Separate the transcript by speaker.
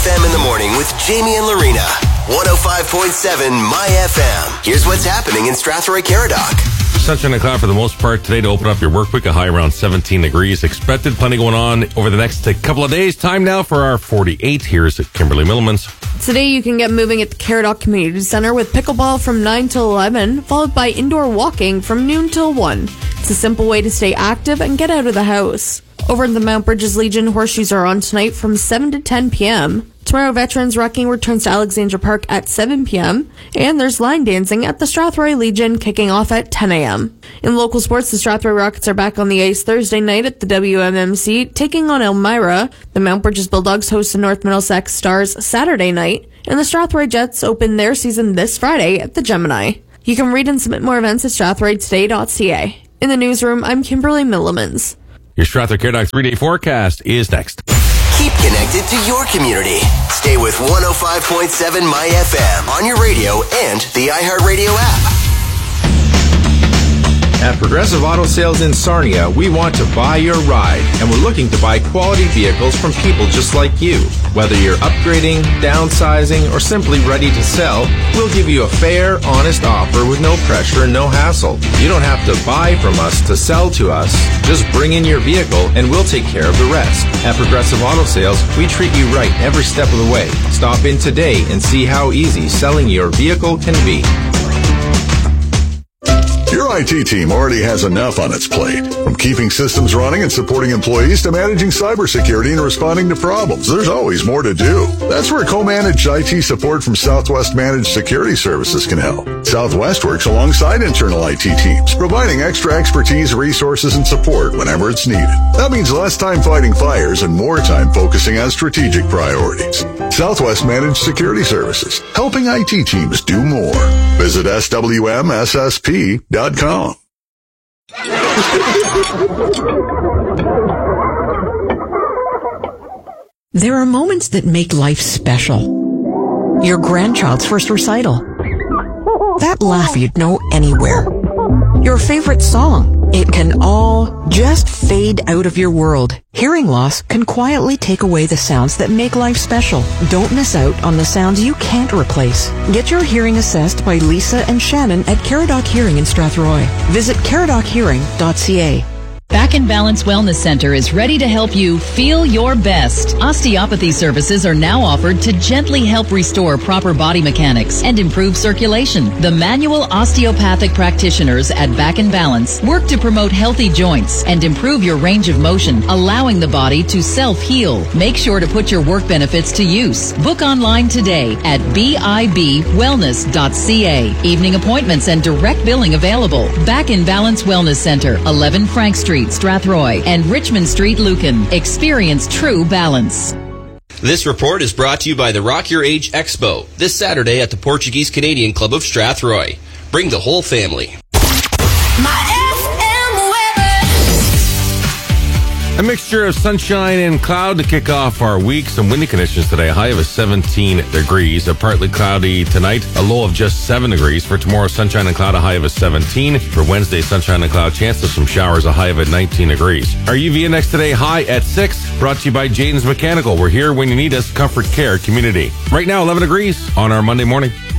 Speaker 1: FM in the morning with Jamie and Lorena. 105.7 My FM. Here's what's happening in Strathroy Caradoc.
Speaker 2: Sunshine and cloud for the most part today to open up your work week. A high around 17 degrees expected. Plenty going on over the next couple of days. Time now for our 48. Here's at Kimberly Milliman's.
Speaker 3: Today you can get moving at the Caradoc Community Center with pickleball from 9 till 11, followed by indoor walking from noon till 1. It's a simple way to stay active and get out of the house. Over at the Mount Bridges Legion, horseshoes are on tonight from 7 to 10 p.m. Tomorrow, Veterans Wrecking returns to Alexandra Park at 7 p.m. And there's line dancing at the Strathroy Legion kicking off at 10 a.m. In local sports, the Strathroy Rockets are back on the ice Thursday night at the WMMC, taking on Elmira. The Mount Bridges Bulldogs host the North Middlesex Stars Saturday night. And the Strathroy Jets open their season this Friday at the Gemini. You can read and submit more events at strathroytoday.ca. In the newsroom, I'm Kimberly Millimans.
Speaker 2: Your Strathroy Caradoc 3-day forecast is next.
Speaker 1: Keep connected to your community. Stay with 105.7 My FM on your radio and the iHeartRadio app.
Speaker 4: At Progressive Auto Sales in Sarnia, we want to buy your ride, and we're looking to buy quality vehicles from people just like you. Whether you're upgrading, downsizing, or simply ready to sell, we'll give you a fair, honest offer with no pressure and no hassle. You don't have to buy from us to sell to us. Just bring in your vehicle, and we'll take care of the rest. At Progressive Auto Sales, we treat you right every step of the way. Stop in today and see how easy selling your vehicle can be.
Speaker 5: Your IT team already has enough on its plate. From keeping systems running and supporting employees to managing cybersecurity and responding to problems, there's always more to do. That's where co-managed IT support from Southwest Managed Security Services can help. Southwest works alongside internal IT teams, providing extra expertise, resources, and support whenever it's needed. That means less time fighting fires and more time focusing on strategic priorities. Southwest Managed Security Services, helping IT teams do more. Visit swmssp.com.
Speaker 6: There are moments that make life special. Your grandchild's first recital. That laugh you'd know anywhere. Your favorite song. It can all just fade out of your world. Hearing loss can quietly take away the sounds that make life special. Don't miss out on the sounds you can't replace. Get your hearing assessed by Lisa and Shannon at Caradoc Hearing in Strathroy. Visit caradochearing.ca.
Speaker 7: Back in Balance Wellness Center is ready to help you feel your best. Osteopathy services are now offered to gently help restore proper body mechanics and improve circulation. The manual osteopathic practitioners at Back in Balance work to promote healthy joints and improve your range of motion, allowing the body to self-heal. Make sure to put your work benefits to use. Book online today at bibwellness.ca. Evening appointments and direct billing available. Back in Balance Wellness Center, 11 Frank Street, Strathroy, and Richmond Street, Lucan. Experience true balance.
Speaker 8: This report is brought to you by the Rock Your Age Expo, this Saturday at the Portuguese Canadian Club of Strathroy. Bring the whole family.
Speaker 2: A mixture of sunshine and cloud to kick off our week. Some windy conditions today. A high of 17 degrees. A partly cloudy tonight. A low of just 7 degrees. For tomorrow, sunshine and cloud. A high of 17. For Wednesday, sunshine and cloud. Chance of some showers. A high of 19 degrees. Our UV index today, high at 6. Brought to you by Jaden's Mechanical. We're here when you need us. Comfort Care Community. Right now, 11 degrees on our Monday morning.